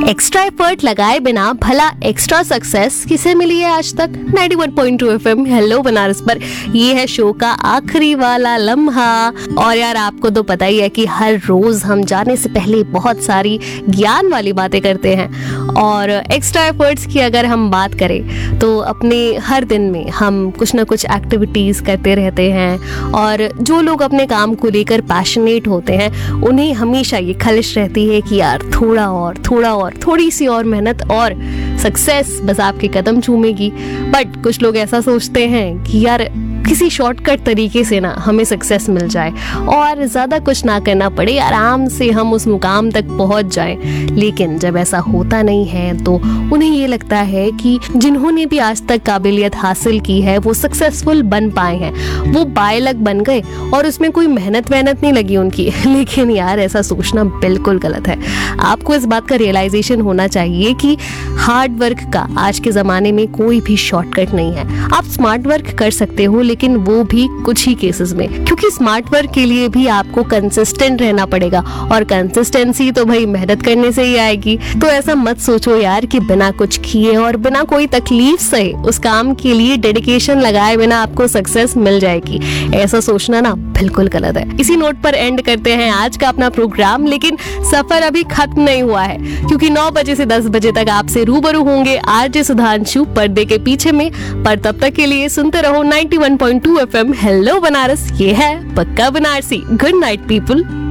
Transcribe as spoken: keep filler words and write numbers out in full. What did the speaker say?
Extra effort लगाए बिना भला एक्स्ट्रा सक्सेस किसे मिली है आज तक? Ninety one point two FM hello Banaras पर ये है शो का आखिरी वाला लम्हा। और यार आपको तो पता ही है कि हर रोज हम जाने से पहले बहुत सारी ज्ञान वाली बातें करते हैं। और एक्स्ट्रा एफर्ट्स की अगर हम बात करें तो अपने हर दिन में हम कुछ ना कुछ एक्टिविटीज करते रहते हैं। और जो लोग अपने काम को लेकर पैशनेट होते हैं उन्हें हमेशा ये खलिश रहती है कि यार थोड़ा और थोड़ा और थोड़ी सी और मेहनत और सक्सेस बस आपके कदम चूमेगी। बट कुछ लोग ऐसा सोचते हैं कि यार किसी शॉर्टकट तरीके से ना हमें सक्सेस मिल जाए और ज़्यादा कुछ ना करना पड़े, आराम से हम उस मुकाम तक पहुंच जाएं। लेकिन जब ऐसा होता नहीं है तो उन्हें ये लगता है कि जिन्होंने भी आज तक काबिलियत हासिल की है वो सक्सेसफुल बन पाए हैं, वो बायलक बन गए और उसमें कोई मेहनत मेहनत नहीं लगी उनकी। लेकिन यार ऐसा सोचना बिल्कुल गलत है। आपको इस बात का रियलाइजेशन होना चाहिए कि हार्ड वर्क का आज के ज़माने में कोई भी शॉर्टकट नहीं है। आप स्मार्ट वर्क कर सकते हो लेकिन वो भी कुछ ही केसेस में, क्योंकि स्मार्ट वर्क के लिए भी आपको कंसिस्टेंट रहना पड़ेगा और कंसिस्टेंसी तो भाई मेहनत करने से ही आएगी। तो ऐसा मत सोचो यार कि बिना कुछ किए और बिना कोई तकलीफ सहे उस काम के लिए डेडिकेशन लगाए बिना आपको सक्सेस मिल जाएगी। ऐसा सोचना ना बिल्कुल गलत है। इसी नोट पर एंड करते हैं आज का अपना प्रोग्राम, लेकिन सफर अभी खत्म नहीं हुआ है क्योंकि नौ बजे से दस बजे तक आपसे रूबरू होंगे आरजे सुधांशु पर्दे के पीछे में। पर तब तक के लिए सुनते रहो ninety one point two FM hello Banaras. ये है पक्का बनारसी। Good night people.